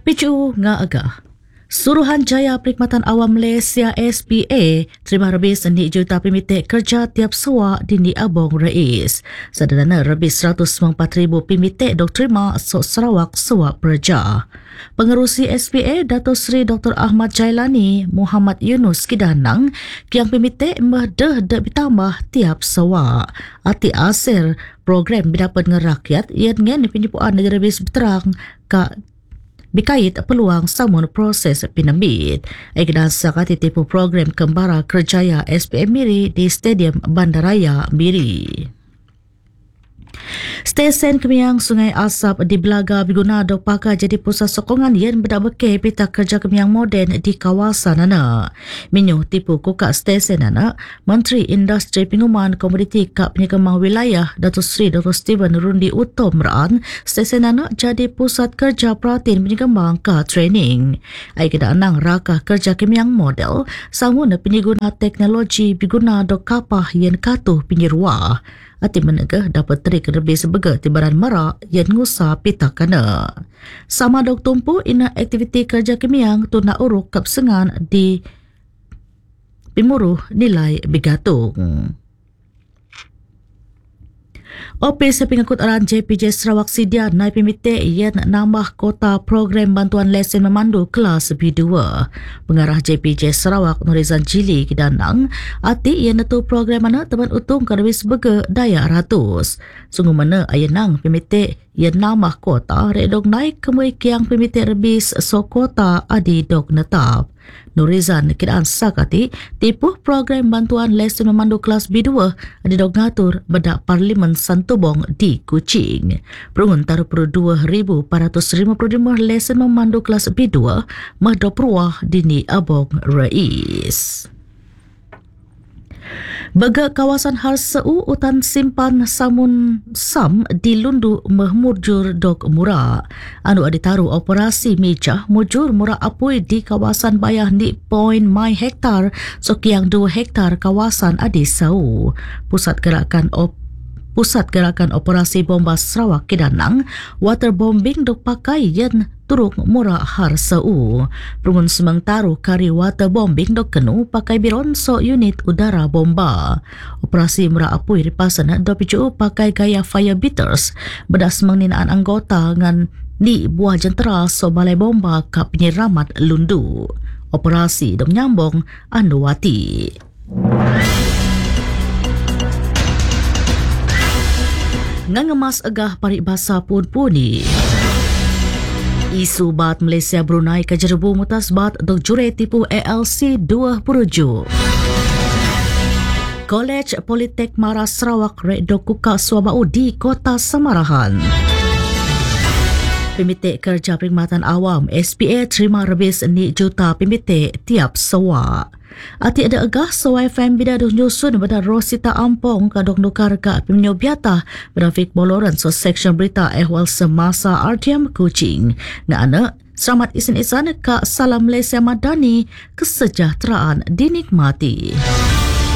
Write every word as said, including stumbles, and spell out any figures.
Picu nga aga. Suruhanjaya Perkhidmatan Awam Malaysia S P A terima lebih sendi juta pimitik kerja tiap sewa di Ni Abong Rais. Sedana lebih seratus sembilan puluh empat ribu pimitik dok terima Sok Sarawak sewa kerja. Pengerusi S P A Dato' Seri Doktor Ahmad Jailani Muhammad Yunus Kidanang kiang pimitik merdeh dek ditambah tiap sewa. Ati asir program bidapat ngerakyat ia dengan penipuan negara bis berterang ka bikait peluang samun proses pinambit. Egedan sakati tipu program kembara kerjaya S P M Miri di Stadium Bandaraya Miri. Stesen Kemiang Sungai Asap di Belaga berguna dok pakai jadi pusat sokongan yang berdak bekeh pita kerja Kemiang moden di kawasan ana. Minyu tipu kukak stesen ana, Menteri Industri Pengumuman Komoditi Kap Penyekemang Wilayah Datuk Seri Doktor Steven Rundi Utom Raan, stesen ana jadi pusat kerja perhatian penyekemang ke training. Ai kada anang rakah kerja Kemiang model, samun penyeguna teknologi berguna dok kapah yang katuh penyerwa. Ati menegah dapat terik lebih sebagai tibaran merak yang ngusa pita kana. Sama dok tumpu ina aktiviti kerja Kemiang tu nak uruk kapsengan di Pimuruh nilai bigatung. Opis pengikut arahan J P J Sarawak Sidia naik pimitik yang nambah kota program bantuan lesen memandu kelas B dua. Pengarah J P J Sarawak Nurizan Jili Kidanang, ati yang netu program mana teman utung kadang sebagai daya ratus. Sungguh mana ayenang pimitik yang nambah kota redok naik kemui kiang pimitik rebis so kota adi dok netap. Nurizan kiraan sakati tipu program bantuan lesen memandu kelas B dua di dok ngatur bedak Parlimen Santubong di Kuching. Perungun taruh per dua ribu empat ratus lima puluh lima lesen memandu kelas B dua mahdo peruah di Ni Abong Rais. Baga kawasan Harseu utan simpan samun sam di Lundu Mahmurjur Dok Mura. Anu aditaru operasi mejah mujur mura apui di kawasan bayah ni point mai hektar sokiang dua hektar kawasan Adisau. Pusat gerakan op Pusat Gerakan Operasi Bomba Sarawak Kidanang, waterbombing dok pakai yang turuk mura Harseu. Perungun semangtaru kari waterbombing dok kenu pakai biron so unit udara bomba. Operasi mura apui ripasan dok picu pakai gaya fire beaters bedas menginaan anggota ngan di buah jentera so balai bomba ka penyiramat Lundu. Operasi dok nyambung Anduwati. Ngangemas agah paribasa pun puni. Isu bat Malaysia Brunei ke jerebu mutas bat dok jure tipu A L C dua perujuk. Kolej Politek Mara Sarawak rek dok kuka suabau di Kota Samarahan. Pimitik kerja perkhidmatan awam S P A terima lebih sendi juta pimitik tiap sewa. Ati ada agah sawai fam bida dok nyusun pada Rosita Ampong ka dok nukar ka peminyo biata Berafik Boloran so section berita ehwal semasa R T M Kuching. Nga anak selamat isin-isan ka Salam Malaysia Madani kesejahteraan dinikmati.